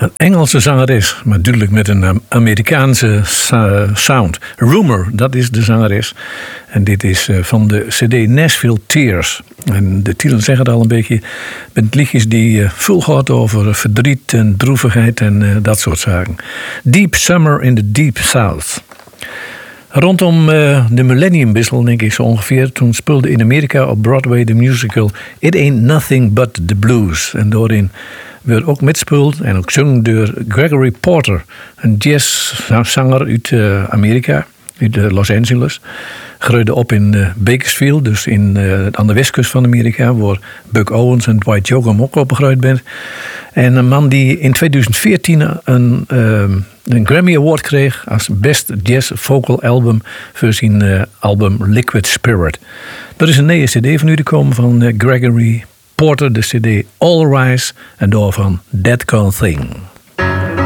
Een Engelse zangeres, maar duidelijk met een Amerikaanse sound. Rumor, dat is de zangeres. En dit is van de CD Nashville Tears. En de titel zegt het al een beetje. Met liedjes die vol gaat over verdriet en droevigheid en dat soort zaken. Deep Summer in the Deep South. Rondom de millenniumwissel, denk ik zo ongeveer, toen speelde in Amerika op Broadway de musical It Ain't Nothing But the Blues. En daarin werd ook mitspeeld en ook gezongen door Gregory Porter, een jazzzanger uit Amerika, uit Los Angeles. Groeide op in Bakersfield, dus aan de westkust van Amerika, waar Buck Owens en Dwight Yoakam ook opgegroeid zijn. En een man die in 2014 een Grammy Award kreeg als Best Jazz Vocal Album voor zijn album Liquid Spirit. Er is een nieuwe cd van u gekomen van Gregory Porter, de cd All Rise, en daarvan That Kind of Thing.